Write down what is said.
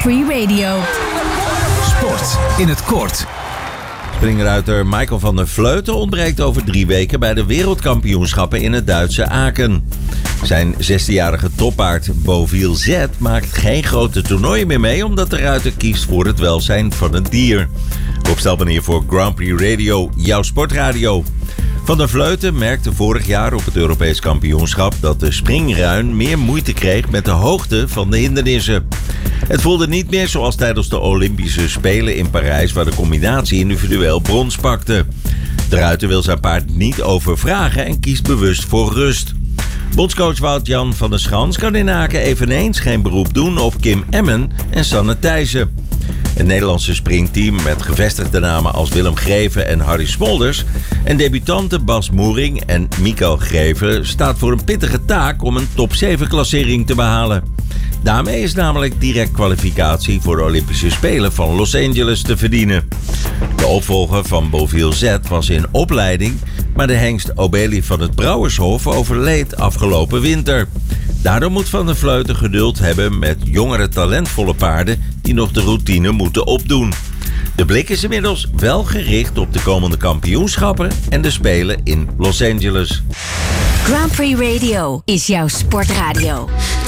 Prix Radio. Sport in het kort. Springruiter Michael van der Vleuten ontbreekt over 3 weken bij de wereldkampioenschappen in het Duitse Aken. Zijn 16-jarige toppaard Beauville Z maakt geen grote toernooien meer mee omdat de ruiter kiest voor het welzijn van het dier. Rob Stelman hier voor Grand Prix Radio, jouw sportradio. Van der Vleuten merkte vorig jaar op het Europees kampioenschap dat de springruin meer moeite kreeg met de hoogte van de hindernissen. Het voelde niet meer zoals tijdens de Olympische Spelen in Parijs, waar de combinatie individueel brons pakte. De ruiter wil zijn paard niet overvragen en kiest bewust voor rust. Bondscoach Wout-Jan van der Schans kan in Aken eveneens geen beroep doen op Kim Emmen en Sanne Thijssen. Het Nederlandse springteam met gevestigde namen als Willem Greven en Harry Smolders en debutanten Bas Moering en Mikael Greven staat voor een pittige taak om een top 7 klassering te behalen. Daarmee is namelijk direct kwalificatie voor de Olympische Spelen van Los Angeles te verdienen. De opvolger van Beauville Z was in opleiding, maar de hengst Obelie van het Brouwershof overleed afgelopen winter. Daardoor moet Van der Vleuten geduld hebben met jongere talentvolle paarden die nog de routine moeten opdoen. De blik is inmiddels wel gericht op de komende kampioenschappen en de Spelen in Los Angeles. Grand Prix Radio is jouw sportradio.